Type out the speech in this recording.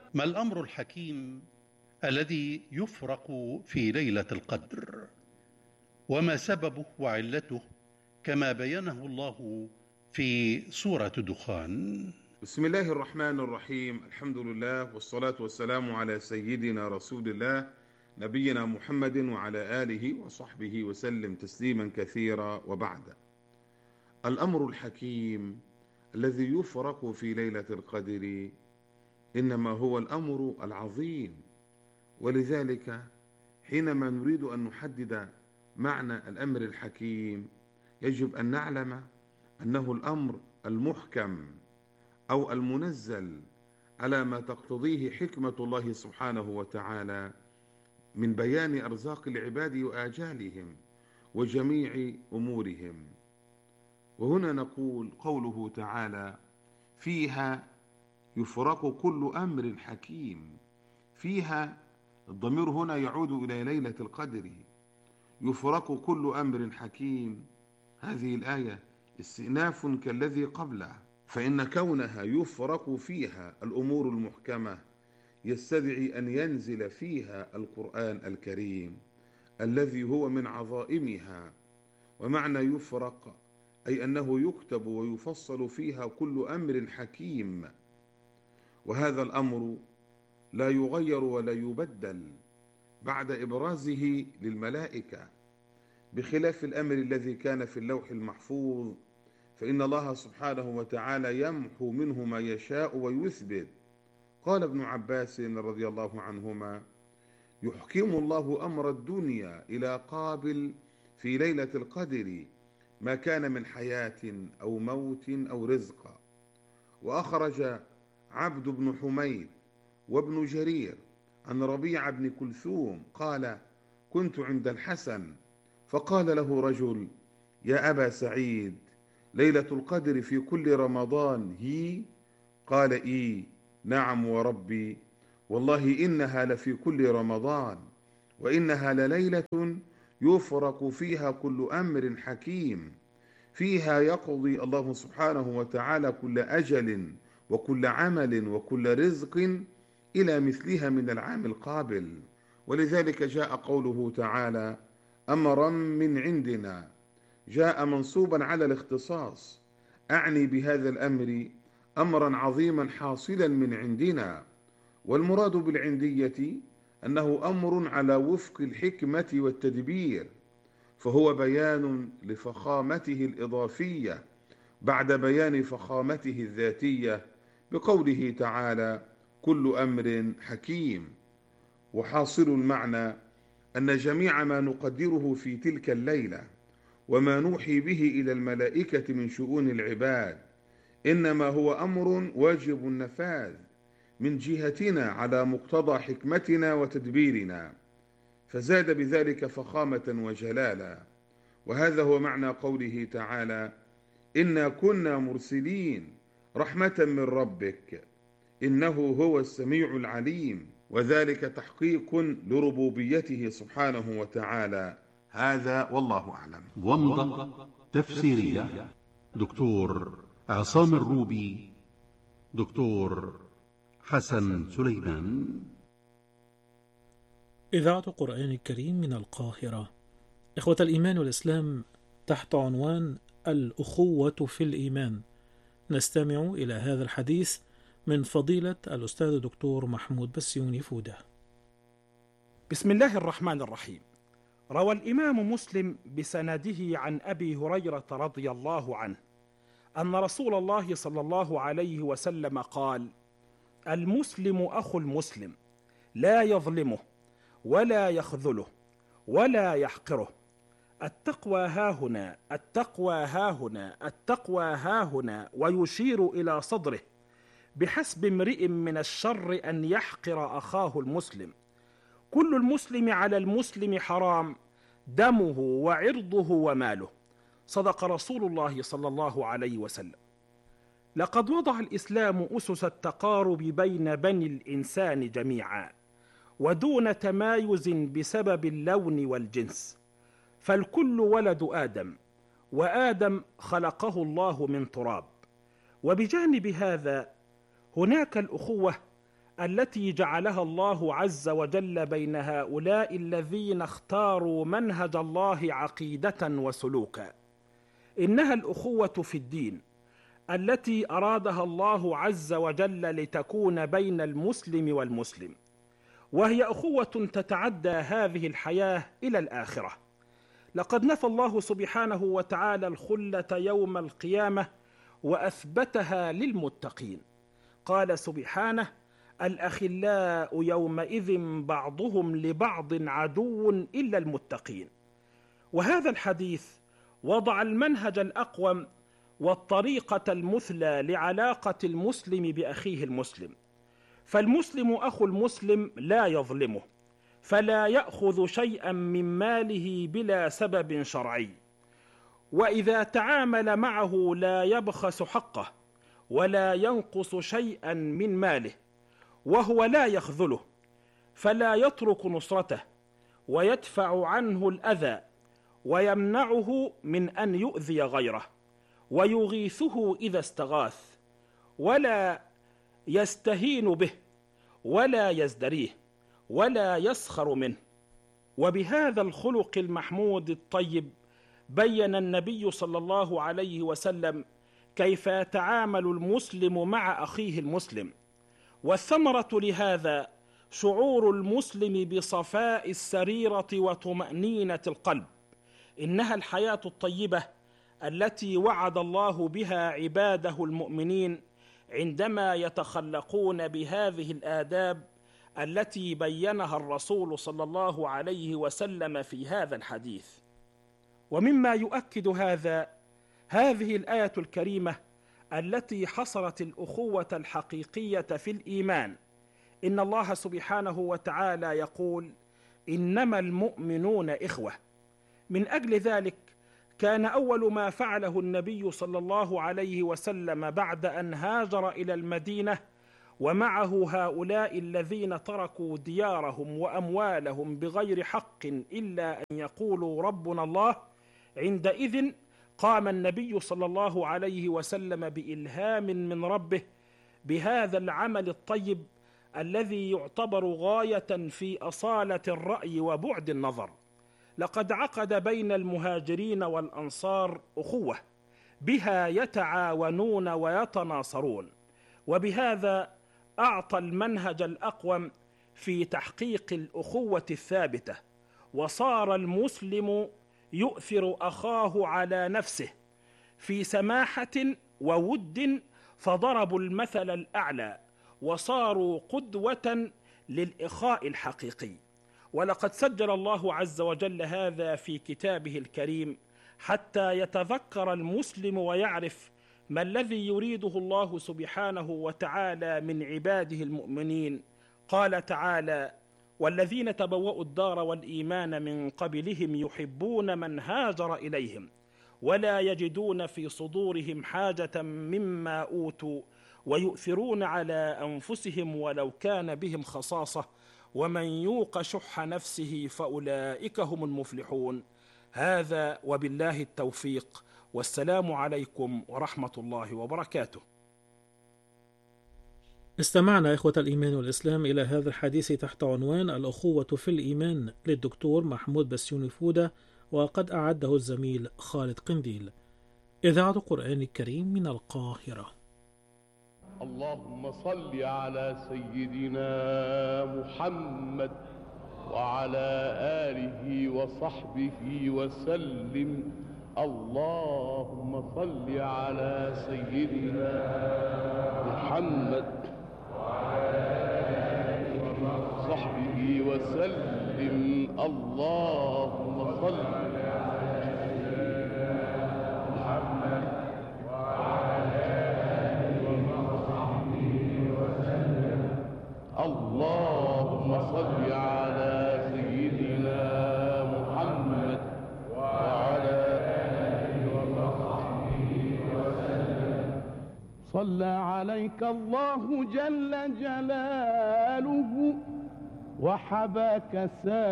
ما الأمر الحكيم الذي يفرق في ليلة القدر؟ وما سببه وعلته كما بينه الله في سورة دخان؟ بسم الله الرحمن الرحيم. الحمد لله والصلاة والسلام على سيدنا رسول الله نبينا محمد وعلى آله وصحبه وسلم تسليما كثيرا، وبعد. الأمر الحكيم الذي يفرق في ليلة القدر إنما هو الأمر العظيم، ولذلك حينما نريد أن نحدد معنى الأمر الحكيم يجب أن نعلم أنه الأمر المحكم أو المنزل على ما تقتضيه حكمة الله سبحانه وتعالى من بيان أرزاق العباد وآجالهم وجميع أمورهم. وهنا نقول قوله تعالى: فيها يفرق كل أمر حكيم. فيها الضمير هنا يعود إلى ليلة القدر. يفرق كل أمر حكيم، هذه الآية استئناف كالذي قبله، فإن كونها يفرق فيها الأمور المحكمة يستدعي أن ينزل فيها القرآن الكريم الذي هو من عظائمها. ومعنى يفرق أي أنه يكتب ويفصل فيها كل أمر حكيم، وهذا الأمر لا يغير ولا يبدل بعد إبرازه للملائكة، بخلاف الأمر الذي كان في اللوح المحفوظ، فإن الله سبحانه وتعالى يمحو منه ما يشاء ويثبت. قال ابن عباس رضي الله عنهما: يحكم الله أمر الدنيا إلى قابل في ليلة القدر ما كان من حياة أو موت أو رزق. وأخرج عبد بن حميد وابن جرير عن ربيع بن كلثوم قال: كنت عند الحسن فقال له رجل: يا أبا سعيد، ليلة القدر في كل رمضان هي؟ قال: إي نعم وربي، والله إنها لفي كل رمضان، وإنها لليلة يفرق فيها كل أمر حكيم، فيها يقضي الله سبحانه وتعالى كل أجل وكل عمل وكل رزق إلى مثلها من العام القابل. ولذلك جاء قوله تعالى: أمرا من عندنا، جاء منصوبا على الاختصاص، أعني بهذا الأمر أمرا عظيما حاصلا من عندنا. والمراد بالعندية أنه أمر على وفق الحكمة والتدبير، فهو بيان لفخامته الإضافية بعد بيان فخامته الذاتية، بقوله تعالى: كل أمر حكيم. وحاصل المعنى أن جميع ما نقدره في تلك الليلة وما نوحي به إلى الملائكة من شؤون العباد إنما هو أمر واجب النفاذ من جهتنا على مقتضى حكمتنا وتدبيرنا، فزاد بذلك فخامة وجلالا. وهذا هو معنى قوله تعالى: إنا كنا مرسلين رحمة من ربك إنه هو السميع العليم، وذلك تحقيق لربوبيته سبحانه وتعالى. هذا والله أعلم. ومضة تفسيرية دكتور عصام الروبي، دكتور حسن سليمان. إذاعة القرآن الكريم من القاهرة. إخوة الإيمان والإسلام، تحت عنوان الأخوة في الإيمان نستمع إلى هذا الحديث من فضيلة الأستاذ الدكتور محمود بسيوني فودة. بسم الله الرحمن الرحيم. روى الإمام مسلم بسنده عن أبي هريرة رضي الله عنه أن رسول الله صلى الله عليه وسلم قال: المسلم أخو المسلم، لا يظلمه ولا يخذله ولا يحقره. التقوى هاهنا، التقوى هاهنا، التقوى هاهنا، ويشير إلى صدره. بحسب امرئ من الشر أن يحقر أخاه المسلم. كل المسلم على المسلم حرام، دمه وعرضه وماله. صدق رسول الله صلى الله عليه وسلم. لقد وضع الإسلام أسس التقارب بين بني الإنسان جميعا، ودون تمايز بسبب اللون والجنس، فالكل ولد آدم، وآدم خلقه الله من تراب. وبجانب هذا هناك الأخوة التي جعلها الله عز وجل بين هؤلاء الذين اختاروا منهج الله عقيدة وسلوكا. إنها الأخوة في الدين التي أرادها الله عز وجل لتكون بين المسلم والمسلم، وهي أخوة تتعدى هذه الحياة إلى الآخرة. لقد نفى الله سبحانه وتعالى الخلة يوم القيامة وأثبتها للمتقين. قال سبحانه: الأخلاء يومئذ بعضهم لبعض عدو إلا المتقين. وهذا الحديث وضع المنهج الأقوم والطريقة المثلى لعلاقة المسلم بأخيه المسلم. فالمسلم أخو المسلم لا يظلمه، فلا يأخذ شيئا من ماله بلا سبب شرعي، وإذا تعامل معه لا يبخس حقه ولا ينقص شيئا من ماله، وهو لا يخذله، فلا يترك نصرته ويدفع عنه الأذى ويمنعه من أن يؤذي غيره، ويغيثه إذا استغاث، ولا يستهين به ولا يزدريه ولا يسخر منه. وبهذا الخلق المحمود الطيب بين النبي صلى الله عليه وسلم كيف يتعامل المسلم مع أخيه المسلم. والثمرة لهذا شعور المسلم بصفاء السريرة وطمأنينة القلب. إنها الحياة الطيبة التي وعد الله بها عباده المؤمنين عندما يتخلقون بهذه الآداب التي بينها الرسول صلى الله عليه وسلم في هذا الحديث. ومما يؤكد هذه الآية الكريمة التي حصرت الأخوة الحقيقية في الإيمان. إن الله سبحانه وتعالى يقول: إنما المؤمنون إخوة. من أجل ذلك كان أول ما فعله النبي صلى الله عليه وسلم بعد أن هاجر إلى المدينة ومعه هؤلاء الذين تركوا ديارهم وأموالهم بغير حق إلا أن يقولوا ربنا الله، عندئذ قام النبي صلى الله عليه وسلم بإلهام من ربه بهذا العمل الطيب الذي يعتبر غاية في أصالة الرأي وبعد النظر. لقد عقد بين المهاجرين والأنصار أخوة بها يتعاونون ويتناصرون، وبهذا أعطى المنهج الأقوم في تحقيق الأخوة الثابتة، وصار المسلم يؤثر أخاه على نفسه في سماحة وود، فضربوا المثل الأعلى وصاروا قدوة للإخاء الحقيقي. ولقد سجل الله عز وجل هذا في كتابه الكريم حتى يتذكر المسلم ويعرف ما الذي يريده الله سبحانه وتعالى من عباده المؤمنين. قال تعالى: والذين تبوأوا الدار والإيمان من قبلهم يحبون من هاجر إليهم ولا يجدون في صدورهم حاجة مما أوتوا ويؤثرون على أنفسهم ولو كان بهم خصاصة ومن يوق شح نفسه فأولئك هم المفلحون. هذا وبالله التوفيق، والسلام عليكم ورحمة الله وبركاته. استمعنا إخوة الإيمان والإسلام إلى هذا الحديث تحت عنوان الأخوة في الإيمان للدكتور محمود بسيوني فودة، وقد أعده الزميل خالد قنديل. إذاعة القرآن الكريم من القاهرة. اللهم صل على سيدنا محمد وعلى آله وصحبه وسلم. اللهم صل على سيدنا محمد وعلى آله وصحبه وسلم. اللهم صل على سيدنا محمد وعلى آله وصحبه وسلم. اللهم صل على سيدنا محمد وعلى آله وصحبه وسلم. صلى عليك الله جل جلاله وحباك